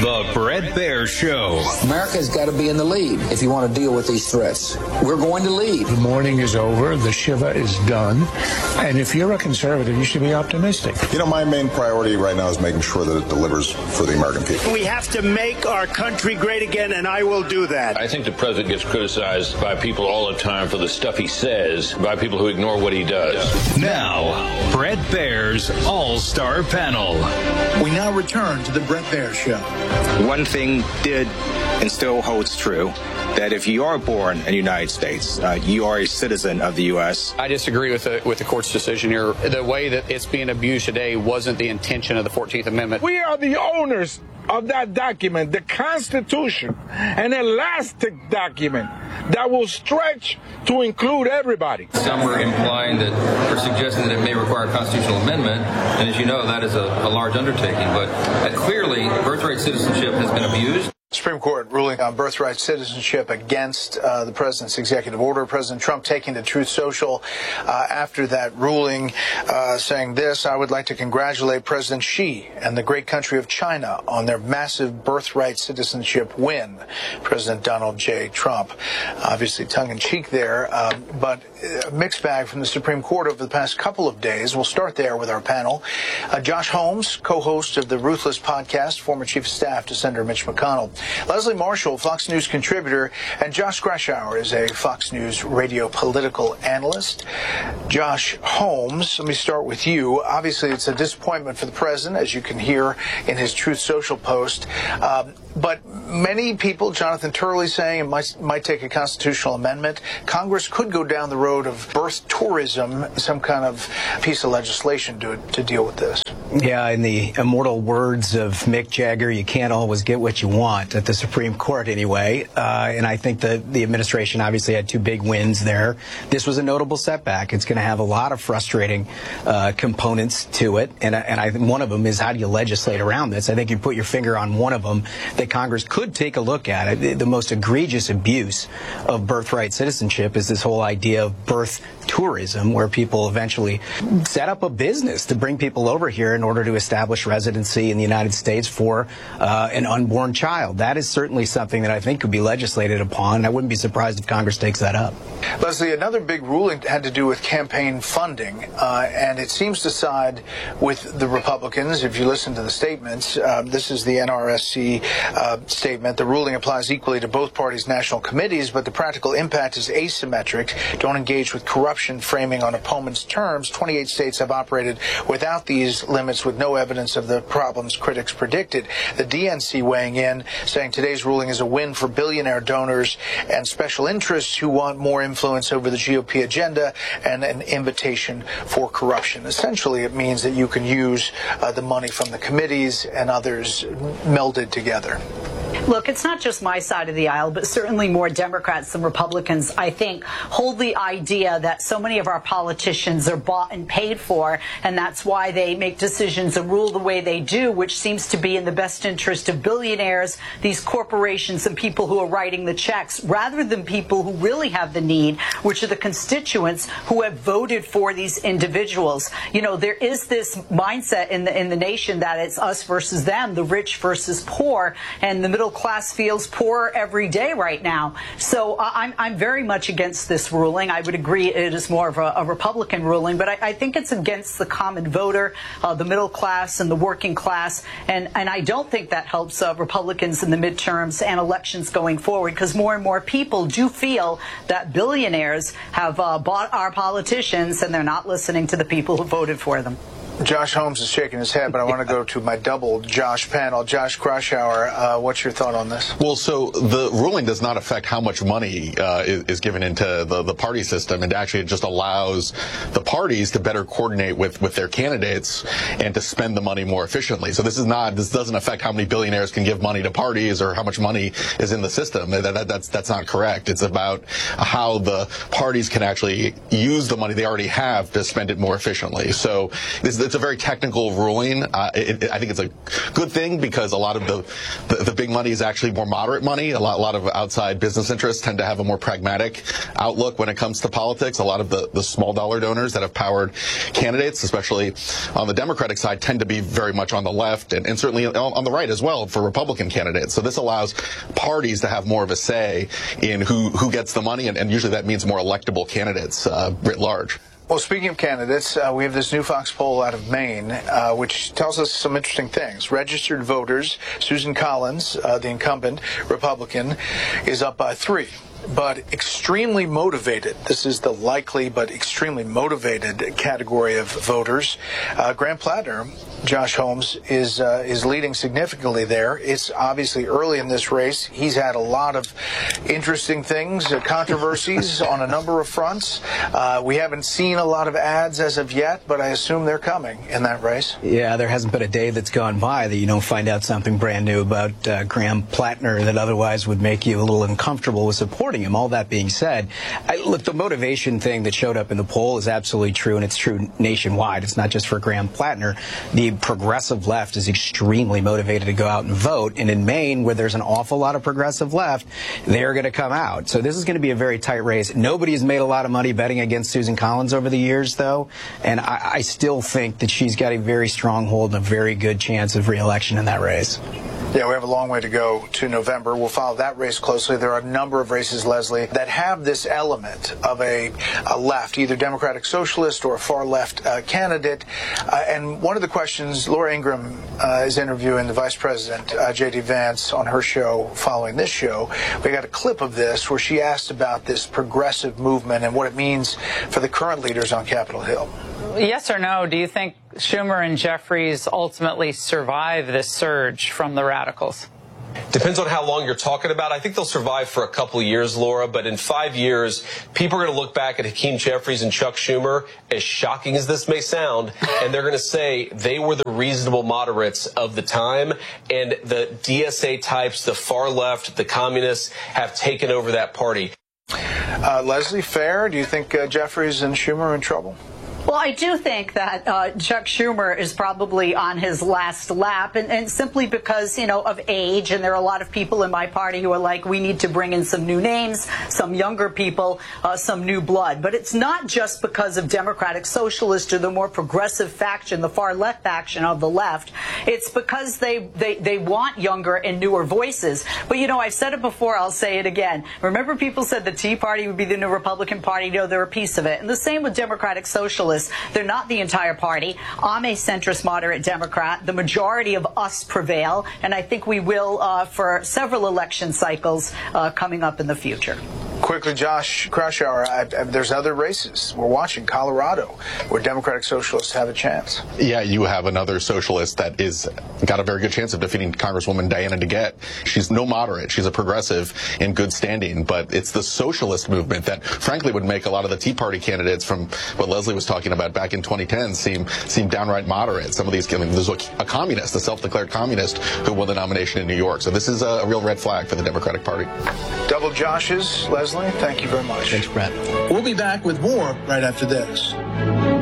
The Bret Baier Show. America's got to be in the lead if you want to deal with these threats. We're going to lead. The mourning is over. The Shiva is done. And if you're a conservative, you should be optimistic. You know, my main priority right now is making sure that it delivers for the American people. We have to make our country great again, and I will do that. I think the president gets criticized by people all the time for the stuff he says, by people who ignore what he does. Now, Bret Baier's All-Star Panel. We now return to the Bret Baier Show. One thing did and still holds true, that if you are born in the United States, you are a citizen of the U.S. I disagree with the court's decision here. The way that it's being abused today wasn't the intention of the 14th Amendment. We are the owners of that document, the Constitution, an elastic document that will stretch to include everybody. Some were implying that, or suggesting that it may require a constitutional amendment, and as you know, that is a large undertaking, but clearly birthright citizenship has been abused. Supreme Court ruling on birthright citizenship against the president's executive order. President Trump taking to Truth Social after that ruling, saying this: I would like to congratulate President Xi and the great country of China on their massive birthright citizenship win. President Donald J. Trump, obviously tongue-in-cheek there, but a mixed bag from the Supreme Court over the past couple of days. We'll start there with our panel. Josh Holmes, co-host of the Ruthless podcast, former Chief of Staff to Senator Mitch McConnell. Leslie Marshall, Fox News contributor, and Josh Grashower is a Fox News radio political analyst. Josh Holmes, let me start with you. Obviously, it's a disappointment for the president, as you can hear in his Truth Social post. But many people, Jonathan Turley saying it might take a constitutional amendment. Congress could go down the road of birth tourism, some kind of piece of legislation to deal with this. Yeah, in the immortal words of Mick Jagger, you can't always get what you want, at the Supreme Court anyway. And I think that the administration obviously had two big wins there. This was a notable setback. It's going to have a lot of frustrating components to it. And I think one of them is, how do you legislate around this? I think you put your finger on one of them that Congress could take a look at. The most egregious abuse of birthright citizenship is this whole idea of birth tourism, where people eventually set up a business to bring people over here in order to establish residency in the United States for an unborn child. That is certainly something that I think could be legislated upon. I wouldn't be surprised if Congress takes that up. Leslie, another big ruling had to do with campaign funding, and it seems to side with the Republicans. If you listen to the statements, this is the NRSC statement. The ruling applies equally to both parties' national committees, but the practical impact is asymmetric. Don't engage with corruption framing on opponents' terms. 28 states have operated without these limits, with no evidence of the problems critics predicted. The DNC weighing in, saying today's ruling is a win for billionaire donors and special interests who want more influence over the GOP agenda, and an invitation for corruption. Essentially, it means that you can use the money from the committees and others melded together. Look, it's not just my side of the aisle, but certainly more Democrats than Republicans, I think, hold the idea that so many of our politicians are bought and paid for, and that's why they make decisions and rule the way they do, which seems to be in the best interest of billionaires, these corporations, and people who are writing the checks, rather than people who really have the need, which are the constituents who have voted for these individuals. You know, there is this mindset in the nation that it's us versus them, the rich versus poor, and the middle class feels poor every day right now. So I'm very much against this ruling. I would agree it is more of a Republican ruling, but I think it's against the common voter, the middle class and the working class, and I don't think that helps Republicans in the midterms and elections going forward, because more and more people do feel that billionaires have bought our politicians and they're not listening to the people who voted for them. Josh Holmes is shaking his head, but I want to go to my double Josh panel. Josh Grashower, what's your thought on this? Well, so the ruling does not affect how much money is given into the party system, and actually it just allows the parties to better coordinate with their candidates and to spend the money more efficiently. So this doesn't affect how many billionaires can give money to parties or how much money is in the system. That's not correct. It's about how the parties can actually use the money they already have to spend it more efficiently. So this is it's a very technical ruling. I think it's a good thing because a lot of the big money is actually more moderate money. A lot of outside business interests tend to have a more pragmatic outlook when it comes to politics. A lot of the small dollar donors that have powered candidates, especially on the Democratic side, tend to be very much on the left and certainly on the right as well for Republican candidates. So this allows parties to have more of a say in who gets the money, and usually that means more electable candidates writ large. Well, speaking of candidates, we have this new Fox poll out of Maine, which tells us some interesting things. Registered voters, Susan Collins, the incumbent Republican, is up by 3. But extremely motivated, this is the likely but extremely motivated category of voters. Graham Plattner, Josh Holmes, is leading significantly there. It's obviously early in this race. He's had a lot of interesting things, controversies on a number of fronts. We haven't seen a lot of ads as of yet, but I assume they're coming in that race. Yeah, there hasn't been a day that's gone by that you don't find out something brand new about Graham Plattner that otherwise would make you a little uncomfortable with supporting him. All that being said, look, the motivation thing that showed up in the poll is absolutely true, and it's true nationwide. It's not just for Graham Plattner. The progressive left is extremely motivated to go out and vote, and in Maine, where there's an awful lot of progressive left, they're going to come out. So this is going to be a very tight race. Nobody has made a lot of money betting against Susan Collins over the years, though, and I still think that she's got a very strong hold and a very good chance of re-election in that race. Yeah, we have a long way to go to November. We'll follow that race closely. There are a number of races, Leslie, that have this element of a left, either Democratic Socialist or a far left candidate. And one of the questions, Laura Ingraham is interviewing the Vice President, J.D. Vance, on her show following this show. We got a clip of this where she asked about this progressive movement and what it means for the current leaders on Capitol Hill. Yes or no, do you think Schumer and Jeffries ultimately survive this surge from the radicals? Depends on how long you're talking about. I think they'll survive for a couple of years, Laura, but in 5 years, people are going to look back at Hakeem Jeffries and Chuck Schumer, as shocking as this may sound, and they're going to say they were the reasonable moderates of the time, and the DSA types, the far left, the communists, have taken over that party. Leslie, fair? Do you think Jeffries and Schumer are in trouble? Well, I do think that Chuck Schumer is probably on his last lap, and simply because, of age, and there are a lot of people in my party who are like, we need to bring in some new names, some younger people, some new blood. But it's not just because of Democratic Socialists or the more progressive faction, the far left faction of the left. It's because they want younger and newer voices. But, I've said it before, I'll say it again. Remember, people said the Tea Party would be the new Republican Party. They're a piece of it. And the same with Democratic Socialists. They're not the entire party. I'm a centrist moderate Democrat. The majority of us prevail, and I think we will for several election cycles coming up in the future. Quickly, Josh Kraushaar, there's other races. We're watching Colorado, where Democratic Socialists have a chance. Yeah, you have another socialist that is got a very good chance of defeating Congresswoman Diana DeGette. She's no moderate. She's a progressive in good standing, but it's the socialist movement that, frankly, would make a lot of the Tea Party candidates from what Leslie was talking about back in 2010 seem downright moderate. Some of these, there's a communist, a self-declared communist, who won the nomination in New York. So this is a real red flag for the Democratic Party. Double Joshes, Leslie, thank you very much. Thanks, Brett. We'll be back with more right after this.